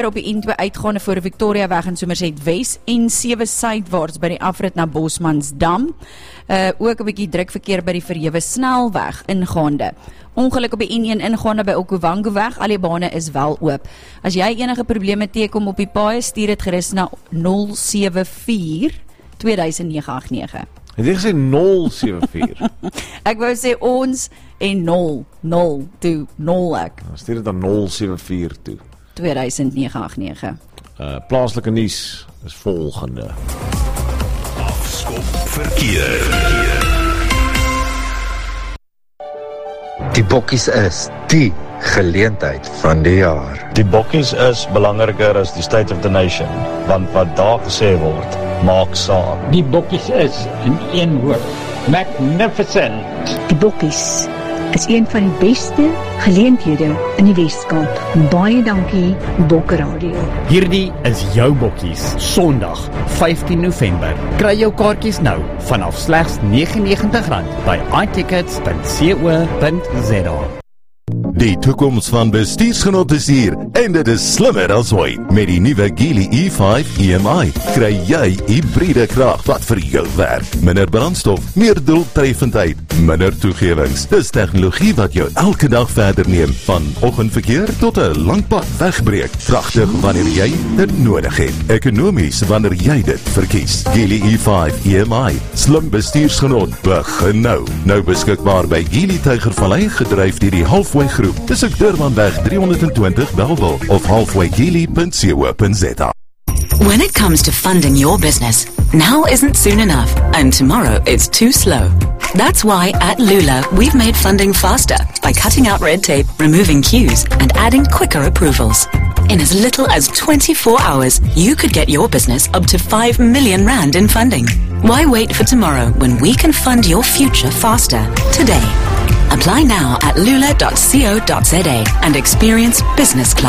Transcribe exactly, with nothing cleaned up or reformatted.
op die N twee uitgaande voor Victoria weg in Somerset Wes en sewe suidwaarts by die afrit na Bosmansdam. Uh, ook 'n bietjie drukverkeer by die Verhewe snelweg ingaande. Ongeluk op die N een ingaande by Okavango weg, al die bane is wel oop. As jy enige probleme teekom op die paaie, stuur dit gerus na nul sewe vier twee nege agt nege. Het jy gesê nul sewe vier? Ek wou sê ons en nul, nul, toe, nul ek. Stuur dit dan nul sewe vier toe. twee nege agt nege. Uh, plaaslike nuus is volgende. Afskop verkeer. Die bokkies is die geleentheid van die jaar. Die bokkies is belangriker as die state of the nation, want wat daar gesê word, maak saak. Die bokkies is in een woord, magnificent. Die bokkies is een van die beste geleenthede in die Weskaap. Baie dankie, Bokkeradio. Hierdie is jou bokkies, Sondag, vyftien November. Kry jou kaartjies nou vanaf slegs negenennegentig rand by i tickets punt co punt za. Die toekoms van bestuursgenot is hier en dit is slimmer as ooit. Met die nuwe Geely E vyf E M I kry jy hybride krag wat vir jou werk. Minder brandstof, meer doeltreffendheid, minder toegewings. Dis tegnologie wat jou elke dag verder neem, van oggendverkeer tot 'n lang pad wegbreek. Kragtig wanneer jy dit nodig het. Ekonomies wanneer jy dit verkies. Geely E vyf E M I, slim bestuursgenot, begin nou. Nou beskikbaar by Geely Tygervallei, gedryf deur die Halfway Groep. Dis ek Durbanweg drie twintig Bellville of halfway geely punt co punt za. When it comes to funding your business, now isn't soon enough, and tomorrow it's too slow. That's why at Lula, we've made funding faster by cutting out red tape, removing queues, and adding quicker approvals. In as little as twenty-four hours, you could get your business up to five million rand in funding. Why wait for tomorrow when we can fund your future faster today? Apply now at lula dot co dot za and experience business class.